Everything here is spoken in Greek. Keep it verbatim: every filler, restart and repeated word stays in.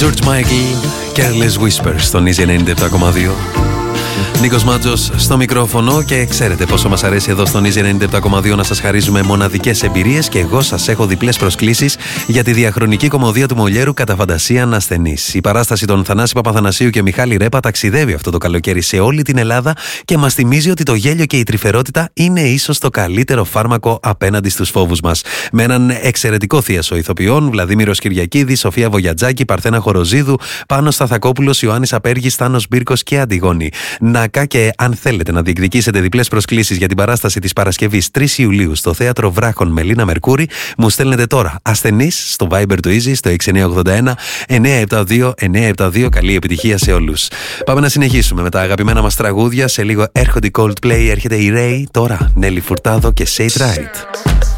George Michael, Careless Whispers στον Easy ενενήντα επτά κόμμα δύο. Νίκος Μάτζος στο μικρόφωνο και ξέρετε πόσο μας αρέσει εδώ στον Easy ενενήντα επτά κόμμα δύο να σας χαρίζουμε μοναδικές εμπειρίες και εγώ σας έχω διπλές προσκλήσεις για τη διαχρονική κομμωδία του Μολιέρου Κατά φαντασίαν ασθενής. Η παράσταση των Θανάση Παπαθανασίου και Μιχάλη Ρέπα ταξιδεύει αυτό το καλοκαίρι σε όλη την Ελλάδα και μας θυμίζει ότι το γέλιο και η τρυφερότητα είναι ίσως το καλύτερο φάρμακο απέναντι στους φόβους μας. Με έναν εξαιρετικό θίασο ηθοποιών, Βλαδίμηρος Κυριακίδης, Σοφία Βογιατζάκη, Παρθένα Χοροζίδου, Πάνος Σταθακόπουλος, Ιωάννης Απέργης, Θάνος Μπύρκος και Αντιγόνη. Να και αν θέλετε να διεκδικήσετε διπλές προσκλήσεις για την παράσταση της Παρασκευής τρεις Ιουλίου στο Θέατρο Βράχων με Λίνα Μερκούρη, μου στέλνετε τώρα ασθενείς στο Viber του Easy στο έξι εννιά οκτώ ένα εννιά επτά δύο εννιά επτά δύο. Καλή επιτυχία σε όλους. Πάμε να συνεχίσουμε με τα αγαπημένα μας τραγούδια. Σε λίγο έρχονται οι Coldplay, έρχεται η Ray, τώρα Νέλη Φουρτάδο και Say It Right.